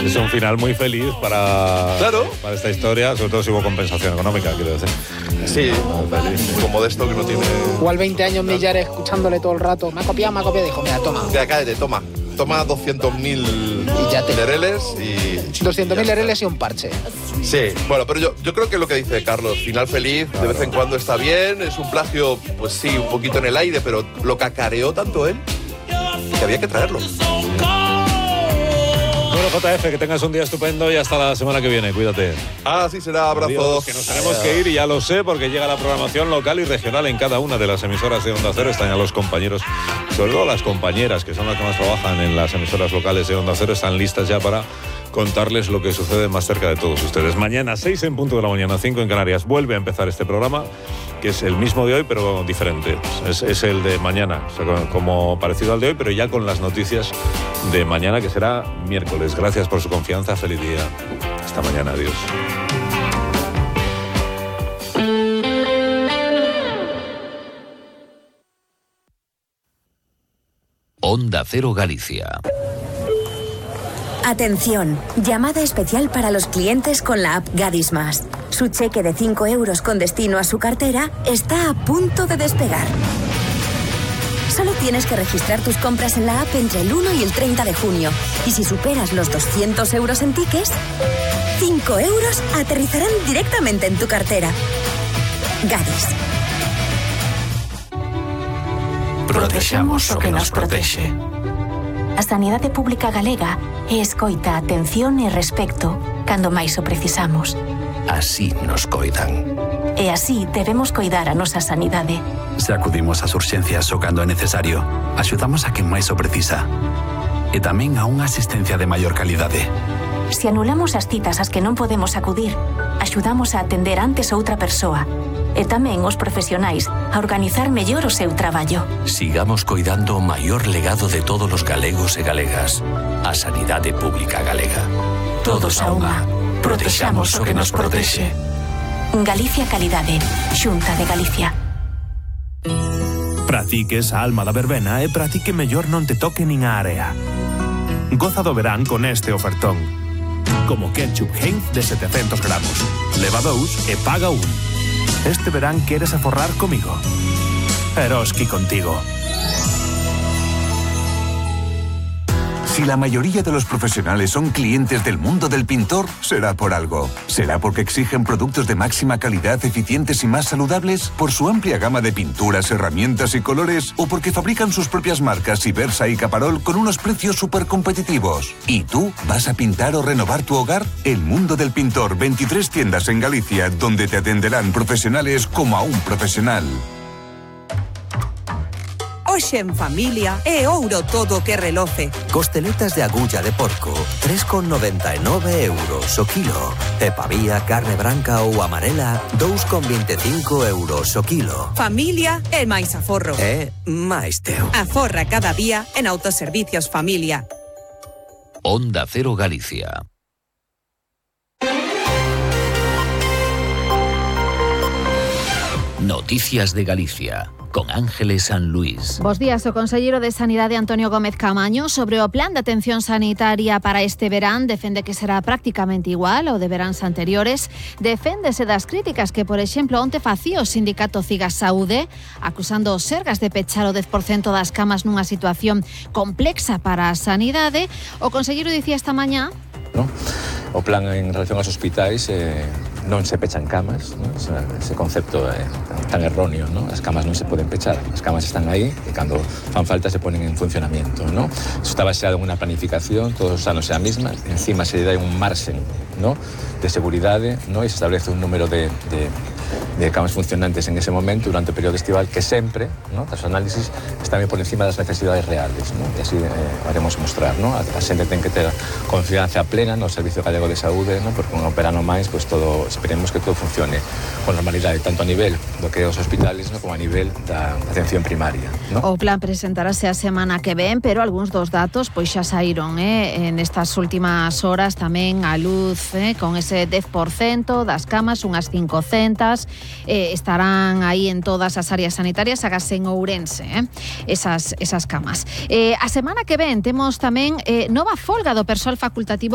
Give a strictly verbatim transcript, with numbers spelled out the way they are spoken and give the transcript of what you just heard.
Es un final muy feliz para, claro. para esta historia, sobre todo si hubo compensación económica, quiero decir. Sí, como Modesto que no tiene... Igual veinte años Millares escuchándole todo el rato. Me ha copiado, me ha copiado. Dijo, mira, toma. Mira, cállate, toma. Toma doscientos mil lereles y... doscientos mil lereles y un parche. Sí, bueno, pero yo, yo creo que lo que dice Carlos, final feliz, de vez en cuando está bien, es un plagio, pues sí, un poquito en el aire, pero lo cacareó tanto él que había que traerlo. Bueno, J F, que tengas un día estupendo y hasta la semana que viene, cuídate. Ah, sí, será, abrazos. Adiós, que nos tenemos que ir y ya lo sé, porque llega la programación local y regional en cada una de las emisoras de Onda Cero. Están ya los compañeros, sobre todo las compañeras, que son las que más trabajan en las emisoras locales de Onda Cero, están listas ya para contarles lo que sucede más cerca de todos ustedes. Mañana, seis en punto de la mañana, cinco en Canarias, vuelve a empezar este programa, que es el mismo de hoy, pero diferente. Es, es el de mañana, o sea, como parecido al de hoy, pero ya con las noticias de mañana, que será miércoles. Gracias por su confianza, feliz día. Hasta mañana, adiós. Onda Cero Galicia. Atención, llamada especial para los clientes con la app Gadis Más. Su cheque de cinco euros con destino a su cartera está a punto de despegar. Solo tienes que registrar tus compras en la app entre el uno y el treinta de junio. Y si superas los doscientos euros en tickets, cinco euros aterrizarán directamente en tu cartera. Gadis. Protexamos o que nos protexe. A sanidade pública galega é escoita, atención e respecto cando máis o precisamos. Así nos coidan. E así debemos coidar a nosa sanidade. Se acudimos ás urxencias o cando é necesario, axudamos a quen máis o precisa. E tamén a unha asistencia de maior calidade. Se anulamos as citas ás que non podemos acudir, axudamos a atender antes outra persoa. E tamén os profesionais a organizar mellor o seu traballo. Sigamos coidando o maior legado de todos os galegos e galegas, a sanidade pública galega. Todos a unha. Protexamos o que nos protexe. Galicia Calidade, Xunta de Galicia. Practiques a alma da verbena e practique mellor non te toque nin a area. Goza do verán con este ofertón. Como ketchup Heinz de setecentos gramos. Leva dous e paga un. Este verán quieres aforrar conmigo. Eroski contigo. Si la mayoría de los profesionales son clientes del mundo del pintor, será por algo. ¿Será porque exigen productos de máxima calidad, eficientes y más saludables? ¿Por su amplia gama de pinturas, herramientas y colores? ¿O porque fabrican sus propias marcas Ibersa y Caparol con unos precios súper competitivos? ¿Y tú vas a pintar o renovar tu hogar? El mundo del pintor, veintitrés tiendas en Galicia, donde te atenderán profesionales como a un profesional. Hoxe en familia é ouro todo que reloce. Costeletas de agulla de porco, tres con noventa e nove euros o kilo. E pavía, carne branca ou amarela, dous con vinte e cinco euros o kilo. Familia é máis aforro. É máis teu. Aforra cada día en Autoservicios Familia. Onda Cero Galicia. Noticias de Galicia. Con Ángeles San Luis. Bos días, o conselleiro de Sanidade Antonio Gómez Camaño sobre o plan de atención sanitaria para este verán defende que será prácticamente igual ao de veráns anteriores. Deféndese das críticas que, por exemplo, onte facía o sindicato Cigas Saúde, acusando os Sergas de pechar o dez por cento das camas nunha situación complexa para a sanidade. O conselleiro dicía esta mañá, ¿no? O plan en relación aos hospitais eh, non se pechan camas, ¿no? Ese, ese concepto é tan erróneo, ¿no? As camas non se poden pechar, as camas están aí e cando fan falta se ponen en funcionamiento, ¿no? Eso está baseado en unha planificación, todos os anos é a mesma, encima se dá un marxen, ¿no? De seguridade, ¿no? E se establece un número de, de, de camas funcionantes en ese momento durante o período estival que sempre, ¿no? Os análisis están por encima das necesidades reales, ¿no? E así eh, haremos mostrar, ¿no? A, a xente ten que ter confianza plena no Servicio Galego de Saúde, ¿no? Porque un operano máis, pues todo, esperemos que todo funcione con normalidade, tanto a nivel do que é os hospitales, ¿no? Como a nivel da atención primaria, ¿no? O plan presentarase a semana que ven, pero algúns dos datos pois xa saíron, eh? En estas últimas horas tamén a luz, eh? Con ese dez por cento das camas, unhas cincocentas, eh, estarán aí en todas as áreas sanitarias, agase en Ourense, eh? esas, esas camas. Eh, a semana que ven temos tamén eh, nova folga do persoal facultativo